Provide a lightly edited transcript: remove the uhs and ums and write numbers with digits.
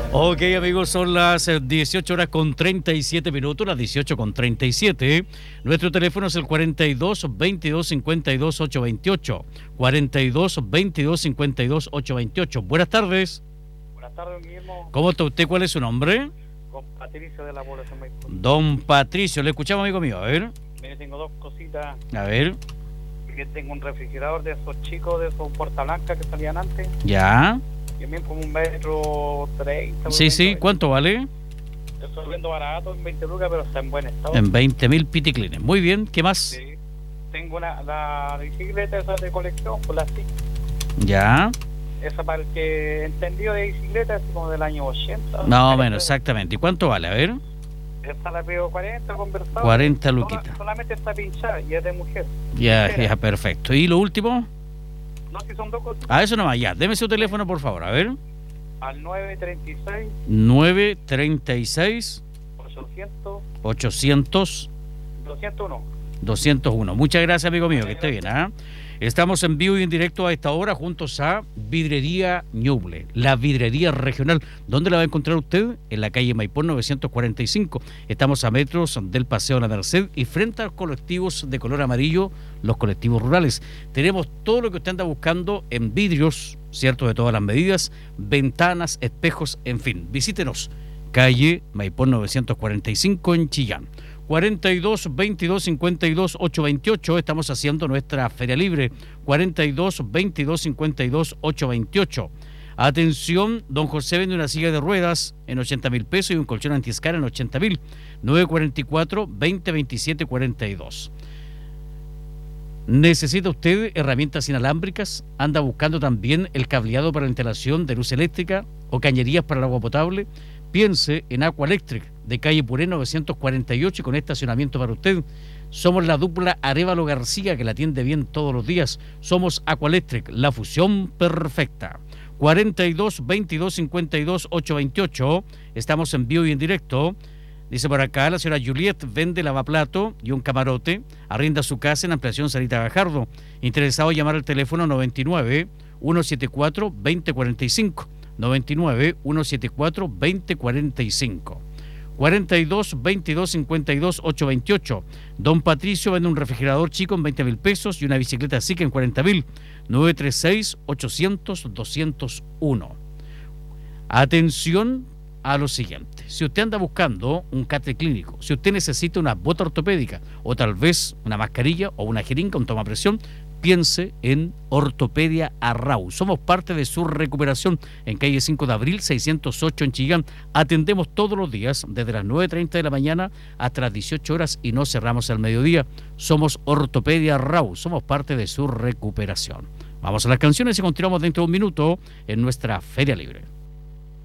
Ok, amigos, son las 18 horas con 37 minutos, las 18 con 37. Nuestro teléfono es el 42 22 52 828. 42 22 52 828. Buenas tardes. Buenas tardes, Guillermo. ¿Cómo está usted? ¿Cuál es su nombre? Con Patricio de la población Maipú. Don Patricio, le escuchamos, amigo mío. A ver. Mire, tengo dos cositas. A ver. Que tengo un refrigerador de esos chicos, de esos puerta blanca que salían antes. Ya. Que miden como 1,30 m. Sí, sí. ¿Cuánto vale? Eso lo vendo barato, en 20 lucas, pero está en buen estado. En 20.000 piticlines. Muy bien. ¿Qué más? Sí. Tengo la bicicleta esa de colección, por la SIC. Ya. Esa para el que entendió de bicicleta, es como del año 80. No, menos, exactamente. ¿Y cuánto vale? A ver. Esta la pido 40, conversado. 40 luquitas. Solamente está pinchada y es de mujer. Ya, perfecto. ¿Y lo último? No, si son dos cosas. Eso nomás, ya. Deme su teléfono, por favor. A ver. Al 936 936 800 800 201. 201. Muchas gracias, amigo mío, que esté bien. Estamos en vivo y en directo a esta hora juntos a Vidrería Ñuble, la vidrería regional. ¿Dónde la va a encontrar usted? En la calle Maipú 945. Estamos a metros del Paseo La Merced y frente a los colectivos de color amarillo, los colectivos rurales. Tenemos todo lo que usted anda buscando en vidrios, ¿cierto? De todas las medidas, ventanas, espejos, en fin. Visítenos. Calle Maipú 945 en Chillán. 42 22 52 828. Estamos haciendo nuestra feria libre. 42 22 52 828. Atención, don José vende una silla de ruedas en 80.000 pesos y un colchón antiescara en 80.000. 944 20 27 42. ¿Necesita usted herramientas inalámbricas? ¿Anda buscando también el cableado para la instalación de luz eléctrica o cañerías para el agua potable? Piense en Aqua Electric, de calle Puré 948 y con estacionamiento para usted. Somos la dupla Arévalo García que la atiende bien todos los días. Somos Aqua Electric, la fusión perfecta. 42 22 52 828. Estamos en vivo y en directo. Dice por acá, la señora Juliet vende lavaplato y un camarote. Arrienda su casa en Ampliación Sarita Gajardo. Interesado en llamar al teléfono 99 174 2045. 99 174 2045. 42 22 52 828. Don Patricio vende un refrigerador chico en 20.000 pesos y una bicicleta SIC en 40.000. 936 800 201. Atención a lo siguiente. Si usted anda buscando un catre clínico, si usted necesita una bota ortopédica o tal vez una mascarilla o una jeringa, un tomapresión, piense en Ortopedia Arrau. Somos parte de su recuperación en calle 5 de abril 608 en Chillán. Atendemos todos los días desde las 9:30 de la mañana hasta las 18 horas y no cerramos al mediodía. Somos Ortopedia Arrau. Somos parte de su recuperación. Vamos a las canciones y continuamos dentro de un minuto en nuestra Feria Libre.